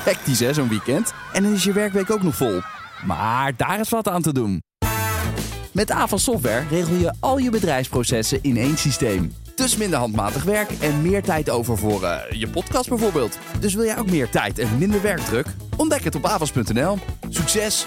Hectisch hè, zo'n weekend? En dan is je werkweek ook nog vol. Maar daar is wat aan te doen. Met Avas Software regel je al je bedrijfsprocessen in één systeem. Dus minder handmatig werk en meer tijd over voor je podcast bijvoorbeeld. Dus wil jij ook meer tijd en minder werkdruk? Ontdek het op avas.nl. Succes!